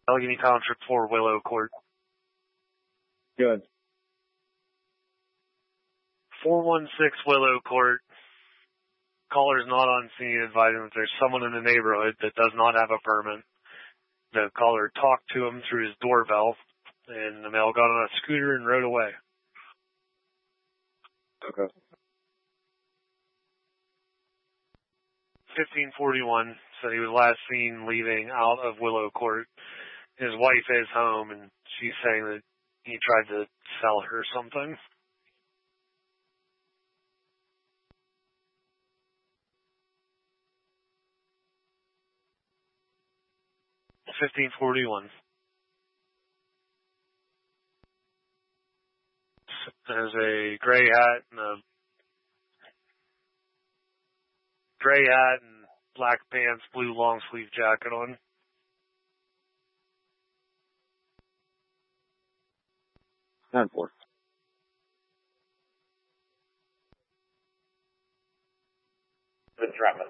Allegheny Township 4, Willow Court. Good. 416 Willow Court. Caller's not on scene advising that there's someone in the neighborhood that does not have a permit. The caller talked to him through his doorbell, and the male got on a scooter and rode away. Okay. 1541 said he was last seen leaving out of Willow Court. His wife is home, and she's saying that he tried to sell her something. $15.41. There's a gray hat and black pants, blue long sleeve jacket on. Time for. Entrapment.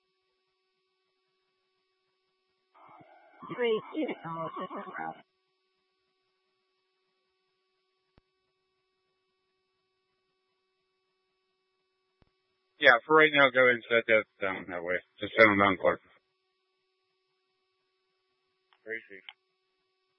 Yeah, for right now, go ahead and set that down that way. Just send them down, Clark. Very safe.